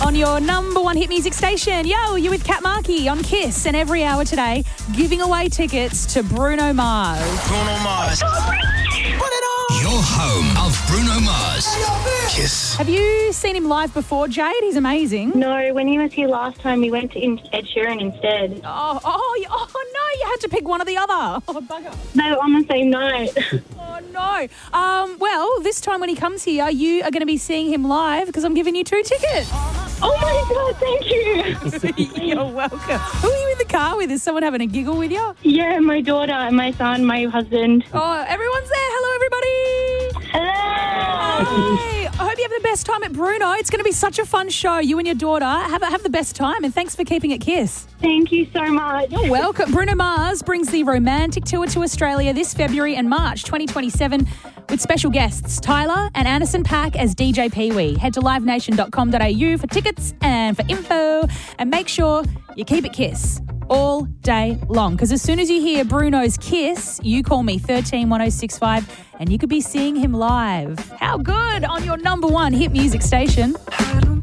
on your number one hit music station. Yo, you're with Kat Markey on KISS, and every hour today, giving away tickets to Bruno Mars. Bruno Mars. Your home of Bruno Mars. KISS. Have you seen him live before, Jade? He's amazing. No, when he was here last time, we went to Ed Sheeran instead. Oh no, you had to pick one or the other. Oh, bugger. They were on the same night. Oh, no. Well, this time when he comes here, you are going to be seeing him live because I'm giving you 2 tickets. Oh, my God, thank you. You're welcome. Who are you in the car with? Is someone having a giggle with you? Yeah, my daughter, my son, my husband. Oh, everyone's there. Hello, everybody. Hello. Hey, I hope you have the best time at Bruno. It's going to be such a fun show. You and your daughter have the best time, and thanks for keeping it KISS. Thank you so much. You're welcome. Bruno Mars brings the romantic tour to Australia this February and March 2027 with special guests Tyler and Anderson .Paak as DJ Pee-wee. Head to livenation.com.au for tickets and for info, and make sure you keep it KISS all day long, because as soon as you hear Bruno's KISS, you call me 131065 and you could be seeing him live. How good on your number one hit music station.